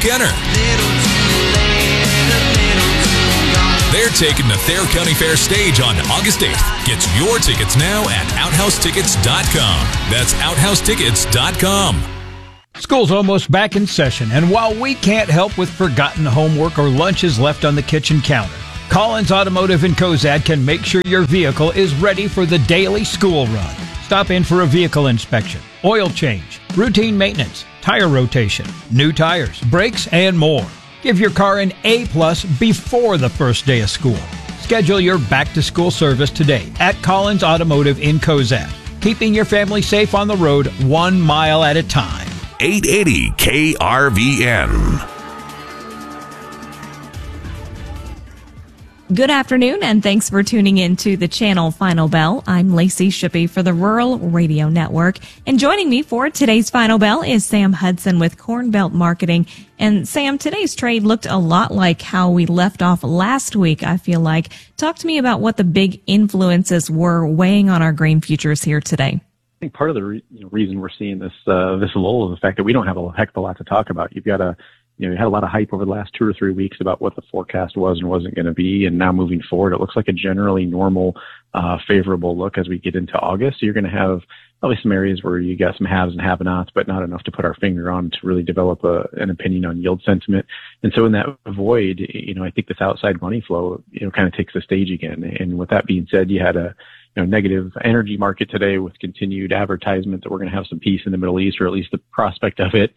Kenner. They're taking the Thayer County Fair stage on August 8th. Get your tickets now at OutHouseTickets.com. That's OutHouseTickets.com. School's almost back in session, and while we can't help with forgotten homework or lunches left on the kitchen counter, Collins Automotive in Cozad can make sure your vehicle is ready for the daily school run. Stop in for a vehicle inspection, oil change, routine maintenance, tire rotation, new tires, brakes, and more. Give your car an A+ before the first day of school. Schedule your back-to-school service today at Collins Automotive in Cozad, keeping your family safe on the road 1 mile at a time. 880 KRVN. Good afternoon, and thanks for tuning in to the channel Final Bell. I'm Lacey Shippey for the Rural Radio Network, and joining me for today's Final Bell is Sam Hudson with Corn Belt Marketing. And Sam, today's trade looked a lot like how we left off last week, I feel like. Talk to me about what the big influences were weighing on our grain futures here today. I think part of the reason we're seeing this lull is the fact that we don't have a heck of a lot to talk about. You've got you had a lot of hype over the last 2 or 3 weeks about what the forecast was and wasn't going to be. And now moving forward, it looks like a generally normal, favorable look as we get into August. So you're going to have probably some areas where you got some haves and have-nots, but not enough to put our finger on to really develop an opinion on yield sentiment. And so in that void, I think this outside money flow, kind of takes the stage again. And with that being said, you had a negative energy market today with continued advertisement that we're going to have some peace in the Middle East, or at least the prospect of it.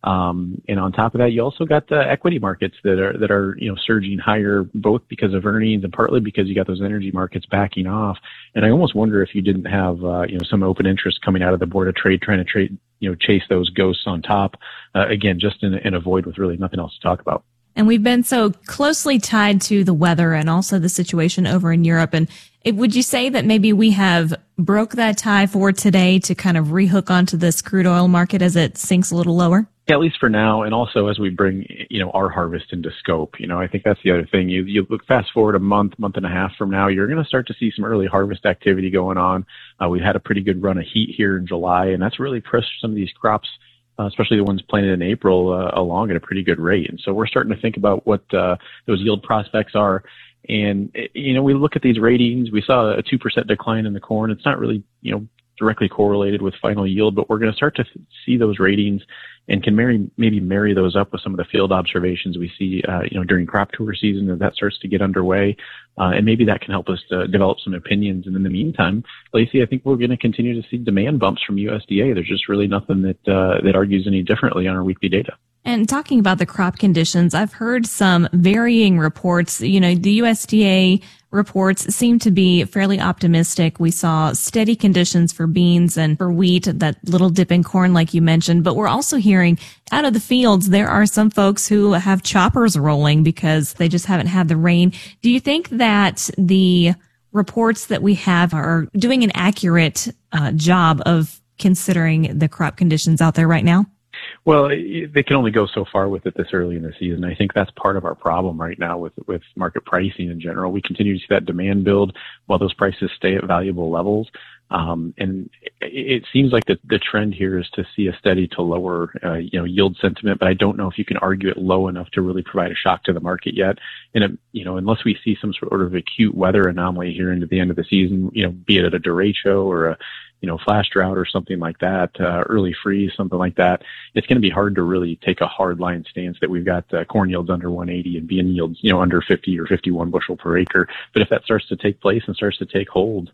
And on top of that, you also got the equity markets that are surging higher, both because of earnings and partly because you got those energy markets backing off. And I almost wonder if you didn't have, some open interest coming out of the Board of Trade trying to chase those ghosts on top, again, just in a void with really nothing else to talk about. And we've been so closely tied to the weather and also the situation over in Europe. And would you say that maybe we have broke that tie for today to kind of rehook onto this crude oil market as it sinks a little lower? Yeah, at least for now, and also as we bring, our harvest into scope. I think that's the other thing. You look fast forward a month and a half from now, you're going to start to see some early harvest activity going on. We've had a pretty good run of heat here in July, and that's really pushed some of these crops, especially the ones planted in April, along at a pretty good rate. And so we're starting to think about what those yield prospects are. And, we look at these ratings. We saw a 2% decline in the corn. It's not really, directly correlated with final yield, but we're going to start to see those ratings and can maybe marry those up with some of the field observations we see, during crop tour season as that starts to get underway. And maybe that can help us to develop some opinions. And in the meantime, Lacey, I think we're going to continue to see demand bumps from USDA. There's just really nothing that argues any differently on our weekly data. And talking about the crop conditions, I've heard some varying reports. The USDA reports seem to be fairly optimistic. We saw steady conditions for beans and for wheat, that little dip in corn like you mentioned. But we're also hearing out of the fields, there are some folks who have choppers rolling because they just haven't had the rain. Do you think that the reports that we have are doing an accurate job of considering the crop conditions out there right now? Well, they can only go so far with it this early in the season. I think that's part of our problem right now with market pricing in general. We continue to see that demand build while those prices stay at valuable levels. And it seems like the trend here is to see a steady to lower, yield sentiment, but I don't know if you can argue it low enough to really provide a shock to the market yet. And, unless we see some sort of acute weather anomaly here into the end of the season, be it at a derecho or a flash drought or something like that, early freeze, something like that, it's going to be hard to really take a hard line stance that we've got corn yields under 180 and bean yields, under 50 or 51 bushel per acre. But if that starts to take place and starts to take hold,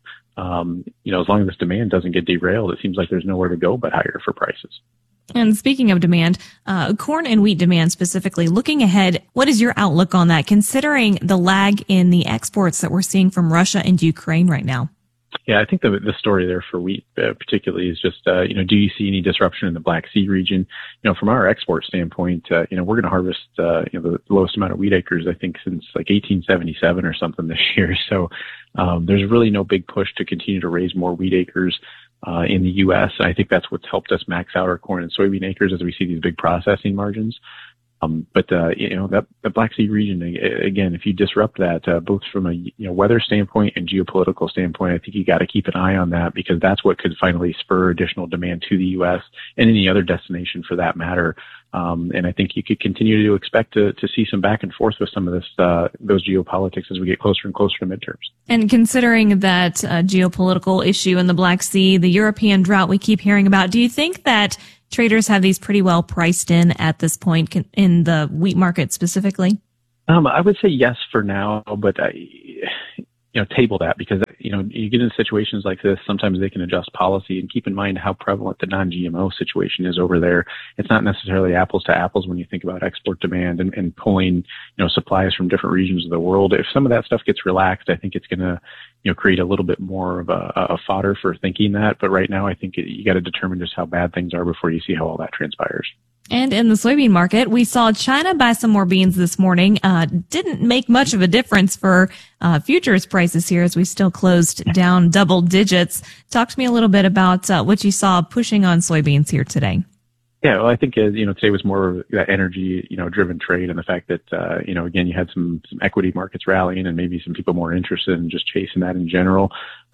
as long as this demand doesn't get derailed, it seems like there's nowhere to go but higher for prices. And speaking of demand, corn and wheat demand specifically, looking ahead, what is your outlook on that, considering the lag in the exports that we're seeing from Russia and Ukraine right now? Yeah, I think the story there for wheat particularly is just, do you see any disruption in the Black Sea region? From our export standpoint, we're going to harvest, the lowest amount of wheat acres, I think, since like 1877 or something this year. So, there's really no big push to continue to raise more wheat acres, in the U.S. I think that's what's helped us max out our corn and soybean acres as we see these big processing margins. But that the Black Sea region, again, if you disrupt that, both from a weather standpoint and geopolitical standpoint, I think you got to keep an eye on that, because that's what could finally spur additional demand to the U.S. and any other destination for that matter. And I think you could continue to expect to see some back and forth with some of this, those geopolitics as we get closer and closer to midterms. And considering that geopolitical issue in the Black Sea, the European drought we keep hearing about, do you think that traders have these pretty well priced in at this point in the wheat market specifically? I would say yes for now, but table that, because you get into situations like this, sometimes they can adjust policy, and keep in mind how prevalent the non-GMO situation is over there. It's not necessarily apples to apples when you think about export demand and pulling supplies from different regions of the world. If some of that stuff gets relaxed, I think it's going to create a little bit more of a fodder for thinking that. But right now, I think you got to determine just how bad things are before you see how all that transpires. And in the soybean market, we saw China buy some more beans this morning. Didn't make much of a difference for futures prices here, as we still closed down double digits. Talk to me a little bit about what you saw pushing on soybeans here today. Yeah, well, I think, today was more of that energy, driven trade, and the fact that, again, you had some equity markets rallying and maybe some people more interested in just chasing that in general.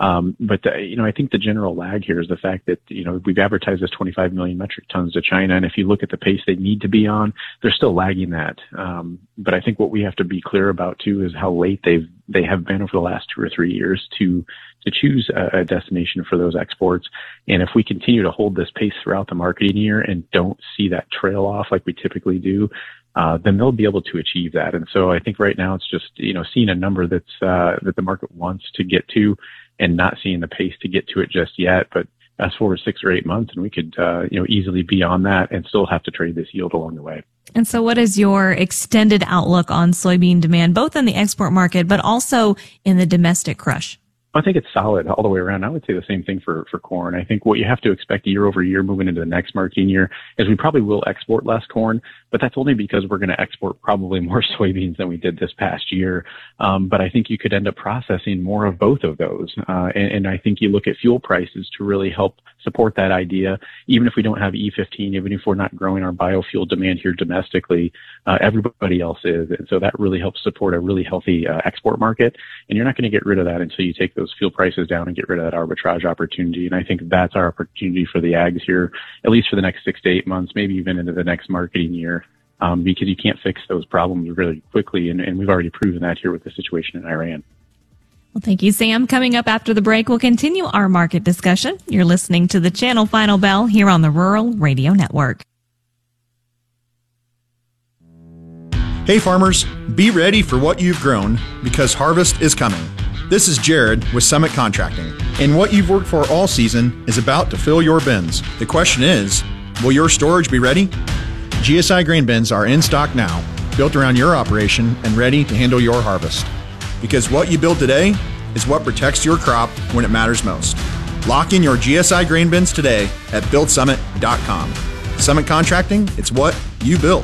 But I think the general lag here is the fact that, we've advertised this 25 million metric tons to China. And if you look at the pace they need to be on, they're still lagging that. But I think what we have to be clear about too is how late they have been over the last 2 or 3 years to choose a destination for those exports. And if we continue to hold this pace throughout the marketing year and don't see that trail off like we typically do, then they'll be able to achieve that. And so I think right now it's just, seeing a number that the market wants to get to and not seeing the pace to get to it just yet. But fast forward 6 or 8 months and we could, easily be on that and still have to trade this yield along the way. And so what is your extended outlook on soybean demand, both in the export market, but also in the domestic crush? I think it's solid all the way around. I would say the same thing for corn. I think what you have to expect year over year moving into the next marketing year is we probably will export less corn, but that's only because we're going to export probably more soybeans than we did this past year. But I think you could end up processing more of both of those. And I think you look at fuel prices to really help support that idea. Even if we don't have E15, even if we're not growing our biofuel demand here domestically, everybody else is. And so that really helps support a really healthy export market. And you're not going to get rid of that until you take those fuel prices down and get rid of that arbitrage opportunity. And I think that's our opportunity for the ags here, at least for the next 6 to 8 months, maybe even into the next marketing year, because you can't fix those problems really quickly. And we've already proven that here with the situation in Iran. Well, thank you, Sam. Coming up after the break, we'll continue our market discussion. You're listening to the Channel Final Bell here on the Rural Radio Network. Hey farmers, be ready for what you've grown, because harvest is coming. This is Jared with Summit Contracting, and what you've worked for all season is about to fill your bins. The question is, will your storage be ready? GSI grain bins are in stock now, built around your operation and ready to handle your harvest. Because what you build today is what protects your crop when it matters most. Lock in your GSI grain bins today at buildsummit.com. Summit Contracting, it's what you build.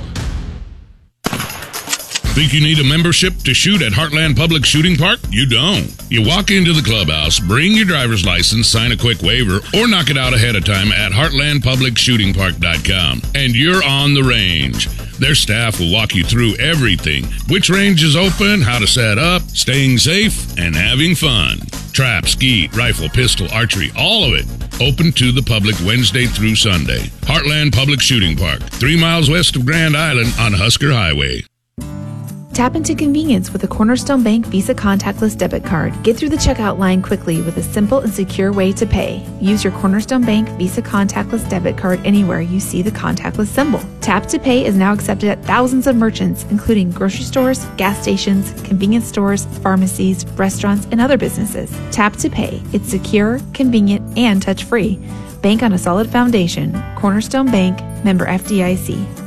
Think you need a membership to shoot at Heartland Public Shooting Park? You don't. You walk into the clubhouse, bring your driver's license, sign a quick waiver, or knock it out ahead of time at heartlandpublicshootingpark.com, and you're on the range. Their staff will walk you through everything: which range is open, how to set up, staying safe, and having fun. Trap, ski, rifle, pistol, archery, all of it. Open to the public Wednesday through Sunday. Heartland Public Shooting Park, 3 miles west of Grand Island on Husker Highway. Tap into convenience with a Cornerstone Bank Visa contactless debit card. Get through the checkout line quickly with a simple and secure way to pay. Use your Cornerstone Bank Visa contactless debit card anywhere you see the contactless symbol. Tap to Pay is now accepted at thousands of merchants, including grocery stores, gas stations, convenience stores, pharmacies, restaurants, and other businesses. Tap to Pay. It's secure, convenient, and touch-free. Bank on a solid foundation. Cornerstone Bank, member FDIC.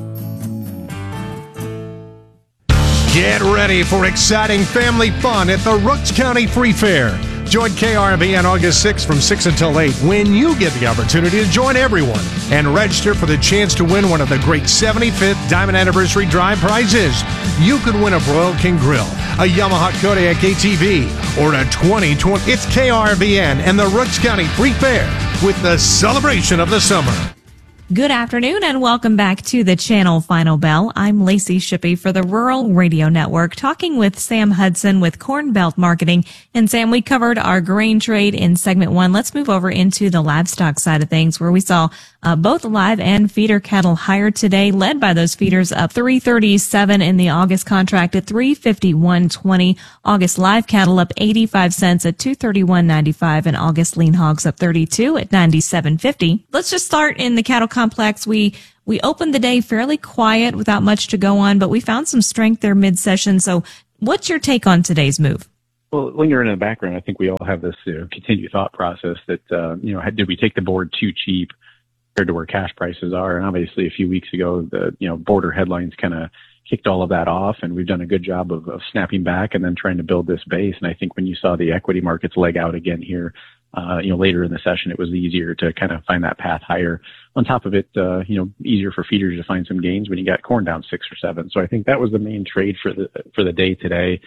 Get ready for exciting family fun at the Rooks County Free Fair. Join KRV on August 6th from 6 until 8 when you get the opportunity to join everyone and register for the chance to win one of the great 75th Diamond Anniversary Drive prizes. You could win a Broil King Grill, a Yamaha Kodiak ATV, or a 2020. It's KRVN and the Rooks County Free Fair with the celebration of the summer. Good afternoon and welcome back to the Channel Final Bell. I'm Lacey Shippey for the Rural Radio Network, talking with Sam Hudson with Corn Belt Marketing. And Sam, we covered our grain trade in segment 1. Let's move over into the livestock side of things, where we saw both live and feeder cattle higher today, led by those feeders up $3.37 in the August contract at $3.51.20. August live cattle up 85 cents at $2.31.95, and August lean hogs up 32 at $97.50. Let's just start in the cattle complex. We opened the day fairly quiet without much to go on, but we found some strength there mid-session. So what's your take on today's move? Well, lingering in the background, I think we all have this continued thought process that, did we take the board too cheap compared to where cash prices are? And obviously a few weeks ago, the, border headlines kind of kicked all of that off, and we've done a good job of snapping back and then trying to build this base. And I think when you saw the equity markets leg out again here, later in the session, it was easier to kind of find that path higher. On top of it, easier for feeders to find some gains when you got corn down 6 or 7. So I think that was the main trade for the day today.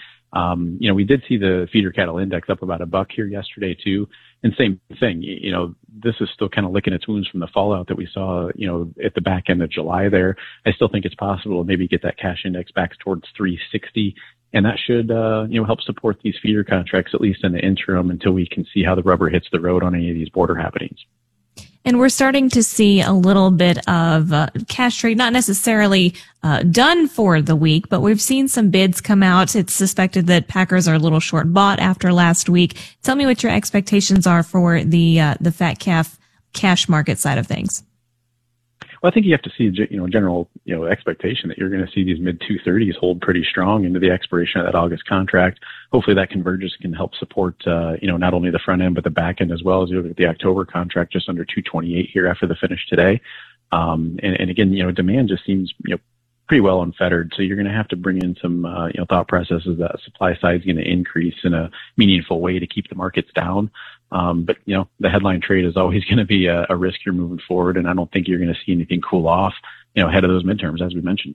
We did see the feeder cattle index up about $1 here yesterday too. And same thing, this is still kind of licking its wounds from the fallout that we saw, at the back end of July there. I still think it's possible to maybe get that cash index back towards 360. And that should, help support these feeder contracts, at least in the interim, until we can see how the rubber hits the road on any of these border happenings. And we're starting to see a little bit of cash trade, not necessarily done for the week, but we've seen some bids come out. It's suspected that packers are a little short bought after last week. Tell me what your expectations are for the fat calf cash market side of things. Well, I think you have to see, general, expectation that you're going to see these mid 230s hold pretty strong into the expiration of that August contract. Hopefully that convergence can help support, not only the front end, but the back end as well, as you look at the October contract just under 228 here after the finish today. And again, demand just seems, pretty well unfettered. So you're going to have to bring in some, thought processes that supply side is going to increase in a meaningful way to keep the markets down. But the headline trade is always going to be a risk you're moving forward. And I don't think you're going to see anything cool off, ahead of those midterms, as we mentioned.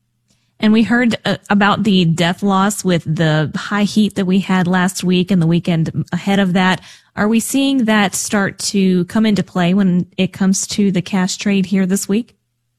And we heard about the death loss with the high heat that we had last week and the weekend ahead of that. Are we seeing that start to come into play when it comes to the cash trade here this week?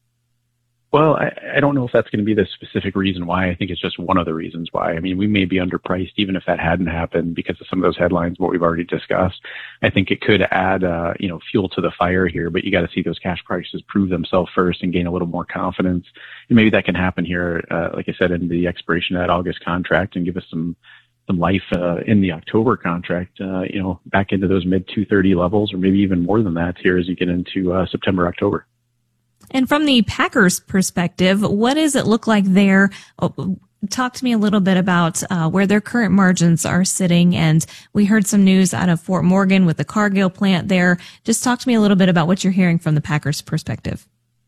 Well, I don't know if that's going to be the specific reason why. I think it's just one of the reasons why. I mean, we may be underpriced even if that hadn't happened because of some of those headlines, what we've already discussed. I think it could add, fuel to the fire here, but you got to see those cash prices prove themselves first and gain a little more confidence. And maybe that can happen here, like I said, in the expiration of that August contract and give us some life in the October contract, back into those mid 230 levels or maybe even more than that here as you get into September, October. And from the Packers' perspective, what does it look like there? Talk to me a little bit about where their current margins are sitting. And we heard some news out of Fort Morgan with the Cargill plant there. Just talk to me a little bit about what you're hearing from the Packers' perspective.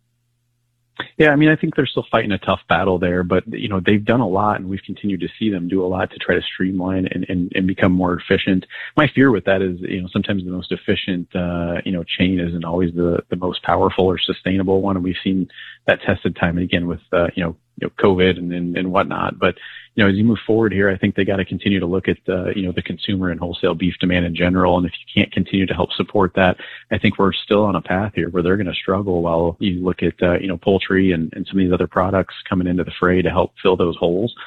Yeah, I mean, I think they're still fighting a tough battle there, but, they've done a lot and we've continued to see them do a lot to try to streamline and become more efficient. My fear with that is, sometimes the most efficient, chain isn't always the most powerful or sustainable one. And we've seen that tested time and again with, COVID and whatnot. But, as you move forward here, I think they got to continue to look at, the consumer and wholesale beef demand in general. And if you can't continue to help support that, I think we're still on a path here where they're going to struggle while you look at, poultry and some of these other products coming into the fray to help fill those holes.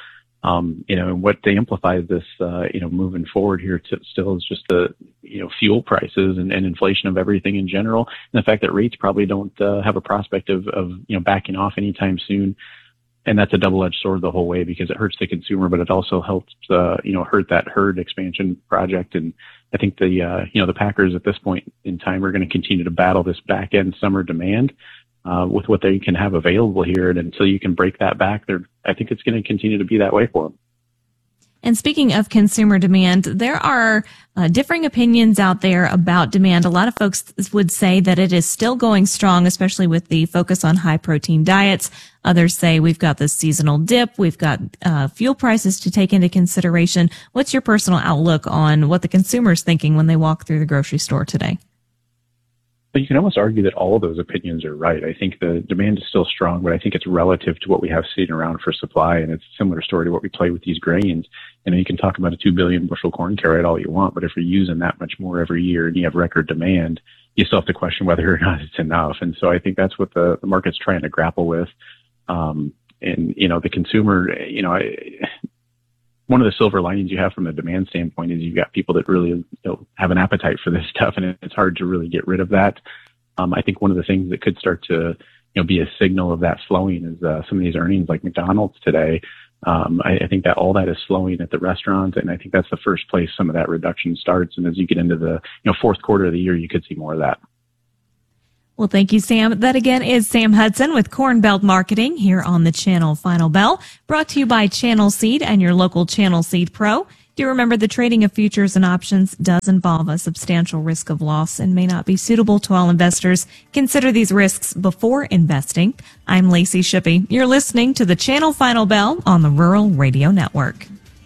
And what they amplifies this, moving forward here still is just the, fuel prices and inflation of everything in general. And the fact that rates probably don't, have a prospect of, backing off anytime soon. And that's a double-edged sword the whole way because it hurts the consumer, but it also helps, hurt that herd expansion project. And I think the Packers at this point in time are going to continue to battle this back-end summer demand, with what they can have available here. And until you can break that back, I think it's going to continue to be that way for them. And speaking of consumer demand, there are differing opinions out there about demand. A lot of folks would say that it is still going strong, especially with the focus on high protein diets. Others say we've got this seasonal dip. We've got fuel prices to take into consideration. What's your personal outlook on what the consumer's thinking when they walk through the grocery store today? But you can almost argue that all of those opinions are right. I think the demand is still strong, but I think it's relative to what we have sitting around for supply. And it's a similar story to what we play with these grains. You can talk about a 2 billion bushel corn carrot all you want, but if you're using that much more every year and you have record demand, you still have to question whether or not it's enough. And so I think that's what the market's trying to grapple with. The consumer, one of the silver linings you have from a demand standpoint is you've got people that really have an appetite for this stuff, and it's hard to really get rid of that. I think one of the things that could start to be a signal of that slowing is some of these earnings like McDonald's today. I think that all that is slowing at the restaurants, and I think that's the first place some of that reduction starts. And as you get into the fourth quarter of the year, you could see more of that. Well, thank you, Sam. That again is Sam Hudson with Corn Belt Marketing here on the Channel Final Bell, brought to you by Channel Seed and your local Channel Seed Pro. Do remember the trading of futures and options does involve a substantial risk of loss and may not be suitable to all investors. Consider these risks before investing. I'm Lacey Shippey. You're listening to the Channel Final Bell on the Rural Radio Network.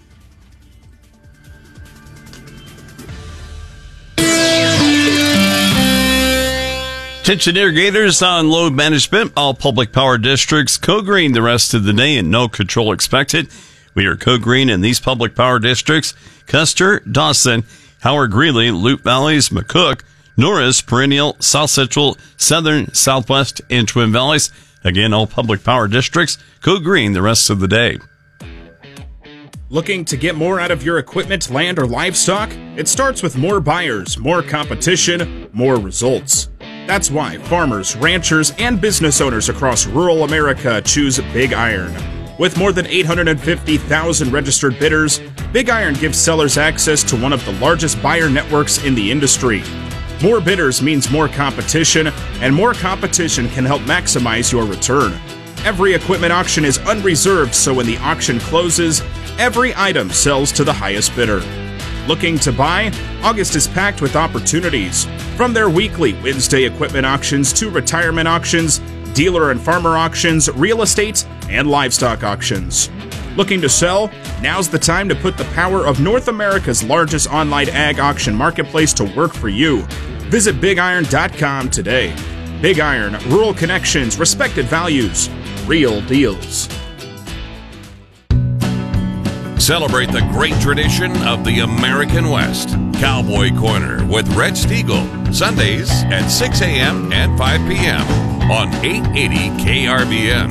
Attention irrigators on load management. All public power districts code green the rest of the day and no control expected. We are code green in these public power districts: Custer, Dawson, Howard Greeley, Loup Valleys, McCook, Norris, Perennial, South Central, Southern, Southwest, and Twin Valleys. Again, all public power districts code green the rest of the day. Looking to get more out of your equipment, land, or livestock? It starts with more buyers, more competition, more results. That's why farmers, ranchers, and business owners across rural America choose Big Iron. With more than 850,000 registered bidders, Big Iron gives sellers access to one of the largest buyer networks in the industry. More bidders means more competition, and more competition can help maximize your return. Every equipment auction is unreserved, so when the auction closes, every item sells to the highest bidder. Looking to buy? August is packed with opportunities. From their weekly Wednesday equipment auctions to retirement auctions, dealer and farmer auctions, real estate, and livestock auctions. Looking to sell? Now's the time to put the power of North America's largest online ag auction marketplace to work for you. Visit BigIron.com today. Big Iron, rural connections, respected values, real deals. Celebrate the great tradition of the American West. Cowboy Corner with Red Stiegel. Sundays at 6 a.m. and 5 p.m. on 880 KRBN.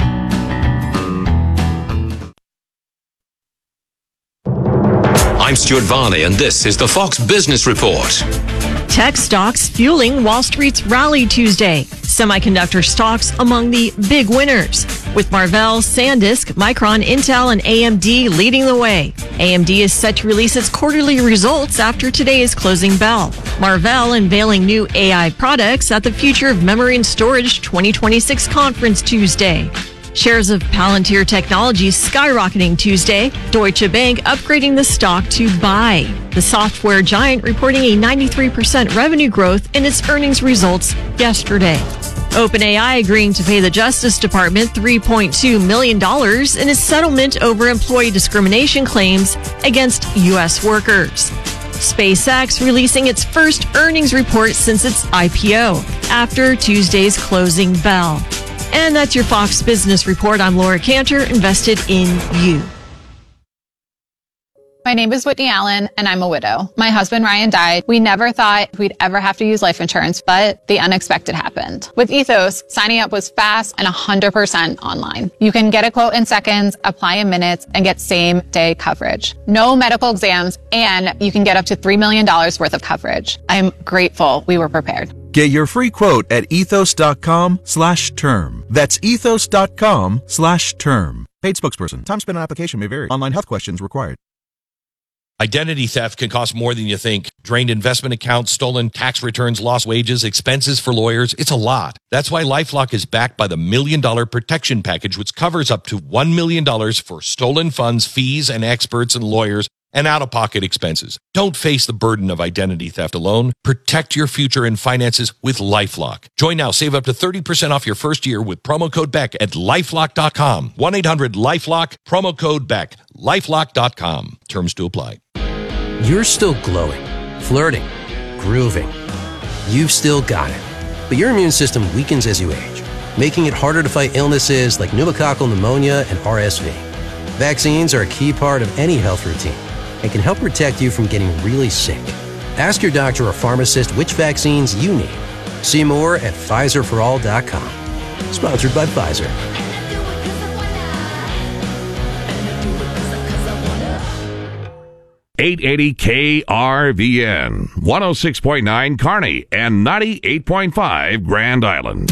I'm Stuart Varney, and this is the Fox Business Report. Tech stocks fueling Wall Street's rally Tuesday. Semiconductor stocks among the big winners, with Marvell, SanDisk, Micron, Intel, and AMD leading the way. AMD is set to release its quarterly results after today's closing bell. Marvell unveiling new AI products at the Future of Memory and Storage 2026 conference Tuesday. Shares of Palantir Technologies skyrocketing Tuesday. Deutsche Bank upgrading the stock to buy. The software giant reporting a 93% revenue growth in its earnings results yesterday. OpenAI agreeing to pay the Justice Department $3.2 million in a settlement over employee discrimination claims against U.S. workers. SpaceX releasing its first earnings report since its IPO after Tuesday's closing bell. And that's your Fox Business Report. I'm Laura Cantor, invested in you. My name is Whitney Allen, and I'm a widow. My husband, Ryan, died. We never thought we'd ever have to use life insurance, but the unexpected happened. With Ethos, signing up was fast and 100% online. You can get a quote in seconds, apply in minutes, and get same-day coverage. No medical exams, and you can get up to $3 million worth of coverage. I'm grateful we were prepared. Get your free quote at ethos.com/term. That's ethos.com/term. Paid spokesperson. Time spent on application may vary. Online health questions required. Identity theft can cost more than you think. Drained investment accounts, stolen tax returns, lost wages, expenses for lawyers. It's a lot. That's why LifeLock is backed by the $1 Million Protection Package, which covers up to $1 million for stolen funds, fees, and experts and lawyers, and out-of-pocket expenses. Don't face the burden of identity theft alone. Protect your future and finances with LifeLock. Join now. Save up to 30% off your first year with promo code BECK at LifeLock.com. 1-800-LifeLock, promo code BECK. LifeLock.com. Terms to apply. You're still glowing, flirting, grooving. you've still got it. But your immune system weakens as you age, making it harder to fight illnesses like pneumococcal pneumonia and RSV. Vaccines are a key part of any health routine and can help protect you from getting really sick. Ask your doctor or pharmacist which vaccines you need. See more at PfizerForAll.com. Sponsored by Pfizer. .880 KRVN, 106.9 Kearney, and 98.5 Grand Island.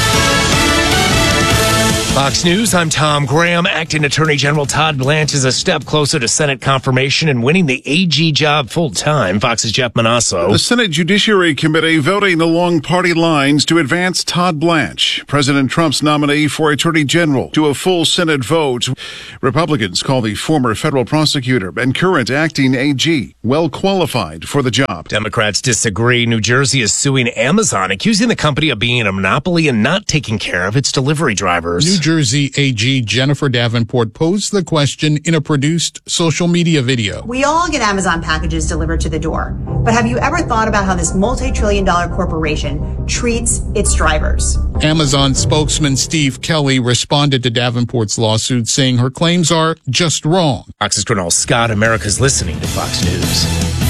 Fox News, I'm Tom Graham. Acting Attorney General Todd Blanche is a step closer to Senate confirmation and winning the AG job full-time. Fox's Jeff Manasso. The Senate Judiciary Committee voting along party lines to advance Todd Blanche, President Trump's nominee for Attorney General, to a full Senate vote. Republicans call the former federal prosecutor and current acting AG well qualified for the job. Democrats disagree. New Jersey is suing Amazon, accusing the company of being a monopoly and not taking care of its delivery drivers. New Jersey AG Jennifer Davenport posed the question in a produced social media video. We all get Amazon packages delivered to the door, but have you ever thought about how this multi-trillion-dollar corporation treats its drivers? Amazon spokesman Steve Kelly responded to Davenport's lawsuit, saying her claims are just wrong. Fox's Gernal Scott, America's listening to Fox News.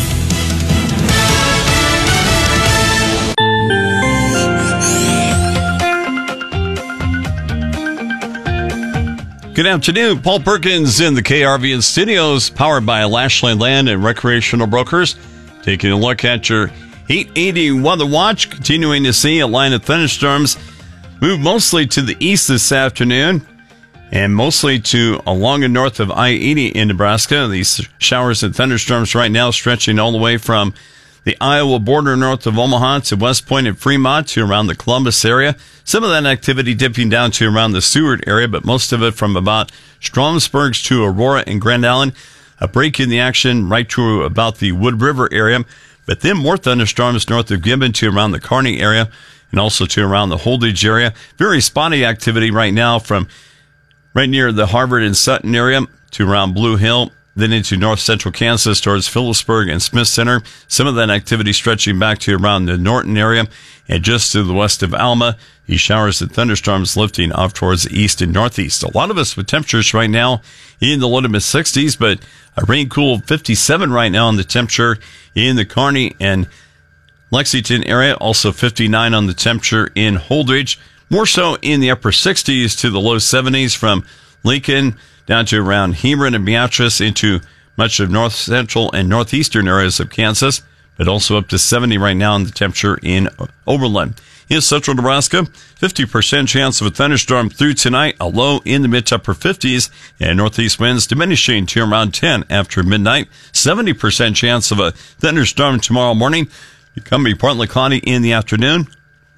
Good afternoon. Paul Perkins in the KRVN studios, powered by Lashley Land and Recreational Brokers. Taking a look at your 880 weather watch, continuing to see a line of thunderstorms move mostly to the east this afternoon and mostly to along and north of I-80 in Nebraska. These showers and thunderstorms right now stretching all the way from the Iowa border north of Omaha to West Point and Fremont to around the Columbus area. Some of that activity dipping down to around the Seward area, but most of it from about Stromsburg to Aurora and Grand Island. A break in the action right to about the Wood River area, but then more thunderstorms north of Gibbon to around the Kearney area and also to around the Holdridge area. Very spotty activity right now from right near the Harvard and Sutton area to around Blue Hill, then into north central Kansas towards Phillipsburg and Smith Center. Some of that activity stretching back to around the Norton area and just to the west of Alma. These showers and thunderstorms lifting off towards the east and northeast. A lot of us with temperatures right now in the low to mid 60s, but a rain cool 57 right now on the temperature in the Kearney and Lexington area. Also 59 on the temperature in Holdridge. More so in the upper 60s to the low 70s from Lincoln down to around Hebron and Beatrice into much of north central and northeastern areas of Kansas, but also up to 70 right now in the temperature in Overland. In central Nebraska, 50% chance of a thunderstorm through tonight, a low in the mid to upper 50s, and northeast winds diminishing to around 10 after midnight. 70% chance of a thunderstorm tomorrow morning. It can be partly cloudy in the afternoon.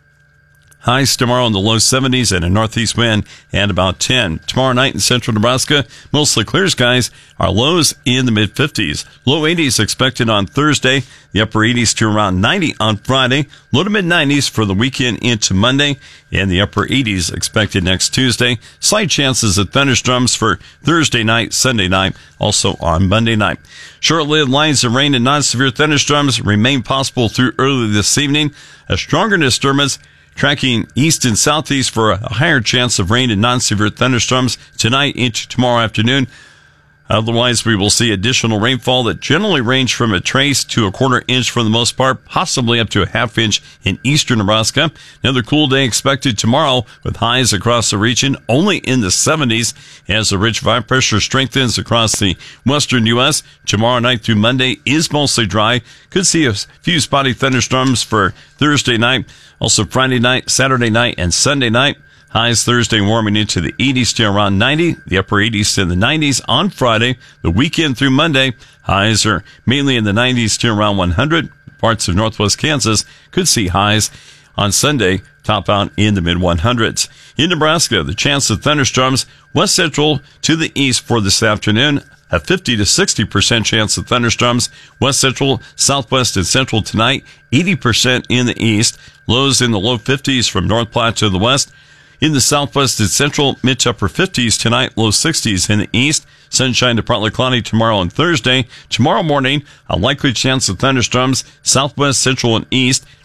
Highs tomorrow in the low 70s and a northeast wind and about 10. Tomorrow night in central Nebraska, mostly clear skies. Our lows in the mid 50s. Low 80s expected on Thursday. The upper 80s to around 90 on Friday. Low to mid 90s for the weekend into Monday. And the upper 80s expected next Tuesday. Slight chances of thunderstorms for Thursday night, Sunday night, also on Monday night. Short-lived lines of rain and non-severe thunderstorms remain possible through early this evening. A stronger disturbance tracking east and southeast for a higher chance of rain and non-severe thunderstorms tonight into tomorrow afternoon. Otherwise, we will see additional rainfall that generally range from a trace to a quarter inch for the most part, possibly up to a half inch in eastern Nebraska. Another cool day expected tomorrow with highs across the region only in the 70s as the rich vibe pressure strengthens across the western U.S. Tomorrow night through Monday is mostly dry. Could see a few spotty thunderstorms for Thursday night. Also Friday night, Saturday night, and Sunday night. Highs Thursday warming into the 80s to around 90. The upper 80s to the 90s on Friday. The weekend through Monday, highs are mainly in the 90s to around 100. Parts of northwest Kansas could see highs on Sunday, top out in the mid-100s. In Nebraska, the chance of thunderstorms west central to the east for this afternoon. A 50 to 60% chance of thunderstorms west central, southwest, and central tonight. 80% in the east. Lows in the low 50s from North Platte to the west. In the southwest and central, mid to upper 50s tonight, low 60s in the east. Sunshine to partly cloudy tomorrow and Thursday. Tomorrow morning, a likely chance of thunderstorms, southwest, central, and east.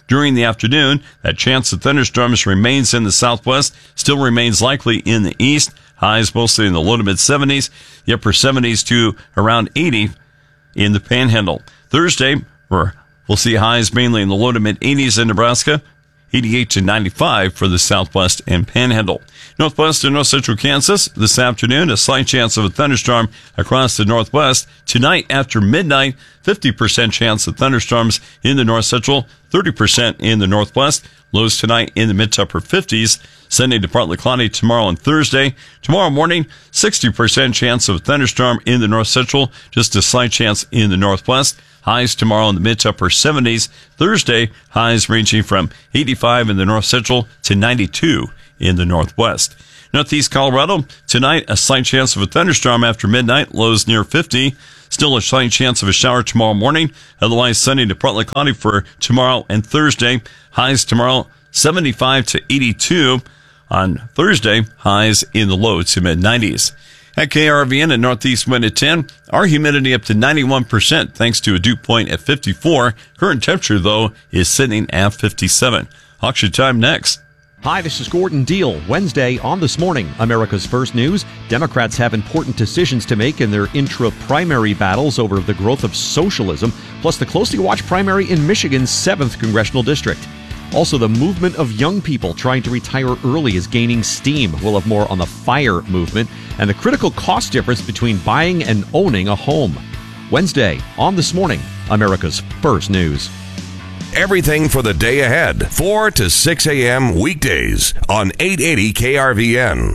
During the afternoon, that chance of thunderstorms remains in the southwest, still remains likely in the east. Highs mostly in the low to mid 70s, the upper 70s to around 80 in the Panhandle. Thursday, we'll see highs mainly in the low to mid 80s in Nebraska, 88 to 95 for the southwest and Panhandle. Northwest and north central Kansas this afternoon, a slight chance of a thunderstorm across the northwest. Tonight after midnight, 50% chance of thunderstorms in the north central, 30% in the northwest. Lows tonight in the mid to upper 50s. Sunday to partly cloudy tomorrow and Thursday. Tomorrow morning, 60% chance of a thunderstorm in the north central, just a slight chance in the northwest. Highs tomorrow in the mid to upper 70s. Thursday, highs ranging from 85 in the north central to 92 in the northwest. Northeast Colorado, tonight a slight chance of a thunderstorm after midnight, lows near 50. Still a slight chance of a shower tomorrow morning. Otherwise sunny to partly cloudy for tomorrow and Thursday. Highs tomorrow 75 to 82. On Thursday, highs in the low to mid 90s. At KRVN, a northeast wind at 10. Our humidity up to 91% thanks to a dew point at 54. Current temperature, though, is sitting at 57. Auction time next. Hi, this is Gordon Deal. Wednesday on This Morning, America's First News. Democrats have important decisions to make in their intra-primary battles over the growth of socialism, plus the closely watched primary in Michigan's 7th congressional district. Also, the movement of young people trying to retire early is gaining steam. We'll have more on the FIRE movement and the critical cost difference between buying and owning a home. Wednesday on This Morning, America's First News. Everything for the day ahead, 4 to 6 a.m. weekdays on 880 KRVN.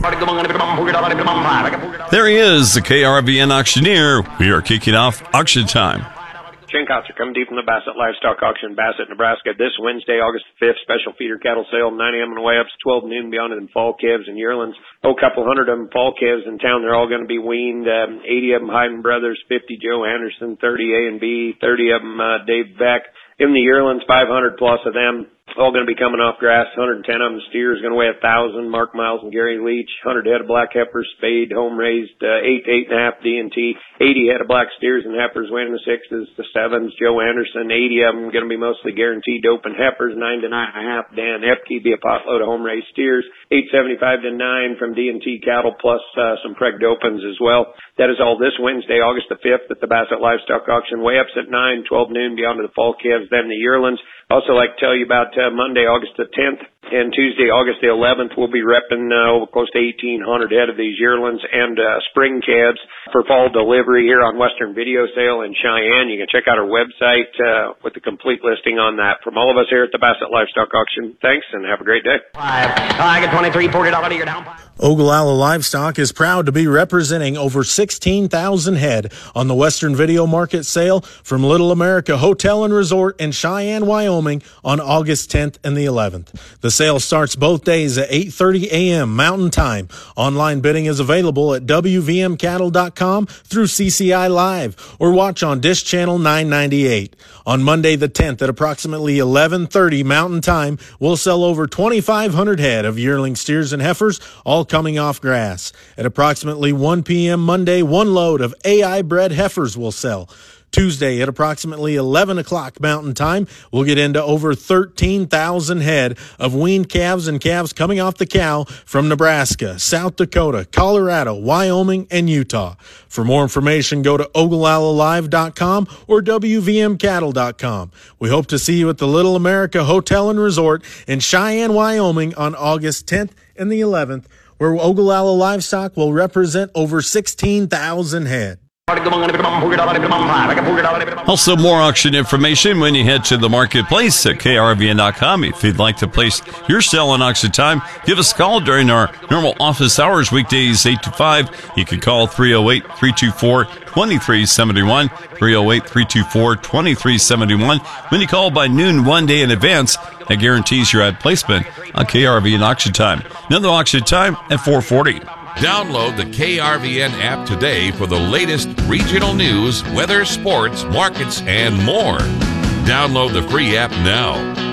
There he is, the KRVN auctioneer. We are kicking off auction time. Shane Kotzer coming deep from the Bassett Livestock Auction in Bassett, Nebraska. This Wednesday, August 5th, special feeder cattle sale, 9 a.m. on the way up, 12 noon beyond them fall calves and yearlings. A couple hundred of them fall calves in town. They're all going to be weaned. 80 of them Hyden Brothers, 50 Joe Anderson, 30 A and B, 30 of them Dave Beck. In the yearlings, 500 plus of them, all going to be coming off grass. 110 of them steers going to weigh 1,000. Mark Miles and Gary Leach. 100 head of black heifers, spayed, home raised, 8 to 8.5 D&T. 80 head of black steers and heifers weighing the 6s, the 7s. Joe Anderson, 80 of them going to be mostly guaranteed open heifers. 9 to 9.5. Dan Epke, be a potload of home raised steers. 875 to 9 from D&T cattle plus some preg opens as well. That is all this Wednesday, August the 5th at the Bassett Livestock Auction. Way ups at 9, 12 noon beyond the fall calves, then the yearlings. Also like to tell you about Monday, August the 10th, and Tuesday, August the 11th, we'll be repping close to 1,800 head of these yearlings and spring calves for fall delivery here on Western Video Sale in Cheyenne. You can check out our website with the complete listing on that. From all of us here at the Bassett Livestock Auction, thanks and have a great day. I get $23, $40 a year down. Ogallala Livestock is proud to be representing over 16,000 head on the Western Video Market sale from Little America Hotel and Resort in Cheyenne, Wyoming on August 10th and the 11th. The sale starts both days at 8:30 a.m. Mountain Time. Online bidding is available at WVMCattle.com through CCI Live or watch on Dish Channel 998. On Monday the 10th at approximately 11:30 Mountain Time, we'll sell over 2,500 head of yearling steers and heifers, all coming off grass. At approximately 1 p.m. Monday, one load of AI bred heifers will sell. Tuesday at approximately 11 o'clock Mountain Time, we'll get into over 13,000 head of weaned calves and calves coming off the cow from Nebraska, South Dakota, Colorado, Wyoming, and Utah. For more information, go to OgallaLaLive.com or WVMCattle.com. We hope to see you at the Little America Hotel and Resort in Cheyenne, Wyoming on August 10th and the 11th, where Ogallala Livestock will represent over 16,000 head. Also, more auction information when you head to the marketplace at KRVN.com. If you'd like to place your sale on auction time, give us a call during our normal office hours, weekdays 8 to 5. You can call 308-324-2371, 308-324-2371. When you call by noon one day in advance, that guarantees your ad placement on KRVN auction time. Another auction time at 4:40. Download the KRVN app today for the latest regional news, weather, sports, markets, and more. Download the free app now.